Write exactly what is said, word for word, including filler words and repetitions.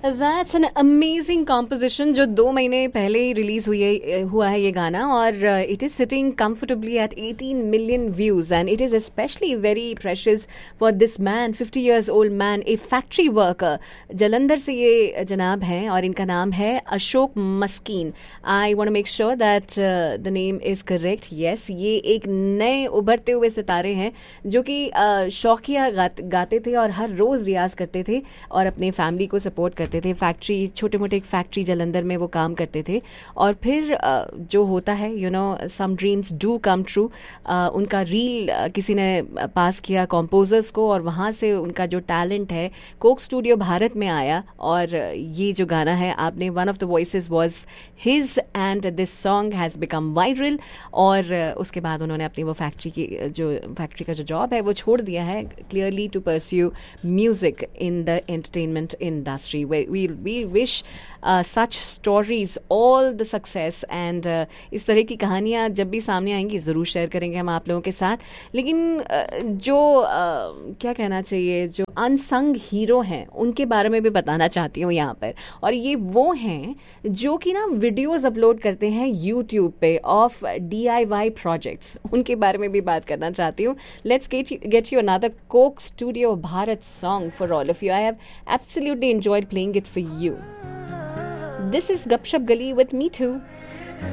That's an amazing composition जो दो महीने पहले ही रिलीज हुई है, हुआ है ये गाना, और it is sitting comfortably eight eighteen million views and it is specially very precious for this man, fifty years old man, A factory worker. Jalandhar से ये जनाब हैं और इनका नाम है अशोक मस्कीन। I want to make sure that the name is correct. Yes, ये एक नए उभरते हुए सितारे हैं जो कि uh, शौकिया गात, गाते थे और हर रोज रियाज करते थे और अपने फैमिली को सपोर्ट करते थे। फैक्ट्री, छोटे मोटे फैक्ट्री जलंधर में वो काम करते थे और फिर जो होता है, you know, some dreams do come true. उनका रील किसी ने पास किया कॉम्पोजर्स को और वहाँ से उनका जो टैलेंट है कोक स्टूडियो भारत में आया और ये जो गाना है आपने, one of the voices was his and this song has become viral. और उसके बाद उन्होंने अपनी वो फैक्ट्री की जो फैक्ट्री का जो जॉब है वो छोड़ दिया है, clearly to pursue music in the entertainment industry. We, we wish uh, such stories all the success and uh, इस तरह की कहानियाँ जब भी सामने आएंगी ज़रूर शेयर करेंगे हम आप लोगों के साथ। लेकिन uh, जो uh, क्या कहना चाहिए, जो अनसंग हीरो हैं उनके बारे में भी बताना चाहती हूँ यहाँ पर। और ये वो हैं जो कि ना वीडियोस अपलोड करते हैं यूट्यूब पे of D I Y projects, उनके बारे में भी बात करना चाहती हूँ। Let's get you another Coke studio Bharat song for all of you. I have absolutely enjoyed playing it for you. This is Gupshup Gali with Me Too.